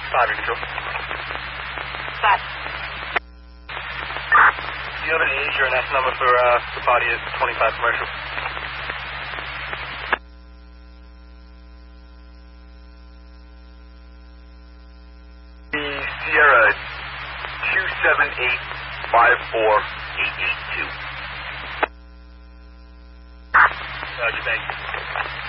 5, your control. 5. Do you have an age or an S number for the body of 25 commercial? The Sierra 278-54882. Roger, thank you.